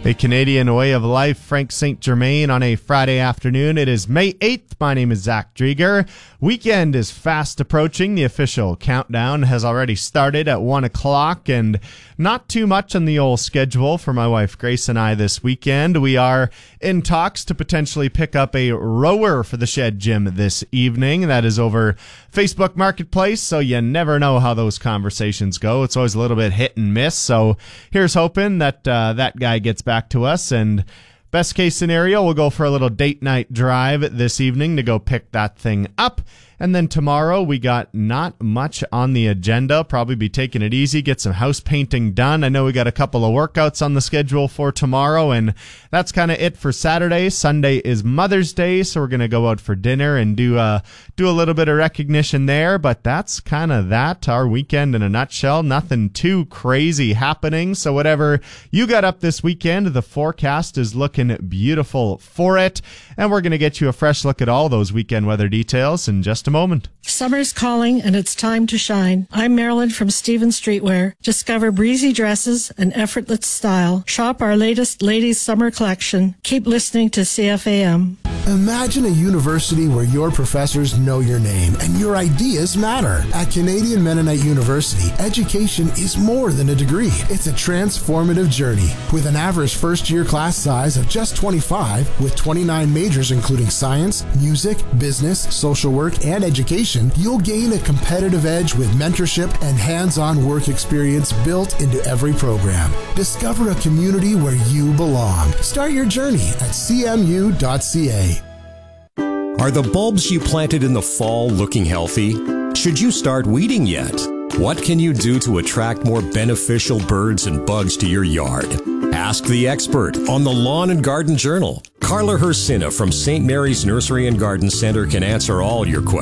A Canadian way of life, Frank St. Germain on a Friday afternoon. It is May 8th. My name is Zach Drieger. Weekend is fast approaching. The official countdown has already started at 1 o'clock, and not too much on the old schedule for my wife Grace and I this weekend. We are in talks to potentially pick up a rower for the Shed Gym this evening. That is over Facebook Marketplace, so you never know how those conversations go. It's always a little bit hit and miss, so here's hoping that that guy gets back to us, and best case scenario, we'll go for a little date night drive this evening to go pick that thing up. And then tomorrow, we got not much on the agenda. Probably be taking it easy, get some house painting done. I know we got a couple of workouts on the schedule for tomorrow, and that's kind of it for Saturday. Sunday is Mother's Day, so we're going to go out for dinner and do a little bit of recognition there. But that's kind of that, our weekend in a nutshell. Nothing too crazy happening. So whatever you got up this weekend, the forecast is looking beautiful for it. And we're going to get you a fresh look at all those weekend weather details in just a moment. Summer's calling and it's time to shine. I'm Marilyn from Stevens Streetwear. Discover breezy dresses and effortless style. Shop our latest ladies' summer collection. Keep listening to CFAM. Imagine a university where your professors know your name and your ideas matter. At Canadian Mennonite University, education is more than a degree. It's a transformative journey. With an average first-year class size of just 25, with 29 majors including science, music, business, social work, and education, you'll gain a competitive edge with mentorship and hands-on work experience built into every program. Discover a community where you belong. Start your journey at cmu.ca. Are the bulbs you planted in the fall looking healthy? Should you start weeding yet? What can you do to attract more beneficial birds and bugs to your yard? Ask the expert on the Lawn and Garden Journal. Carla Hersina from St. Mary's Nursery and Garden Center can answer all your questions.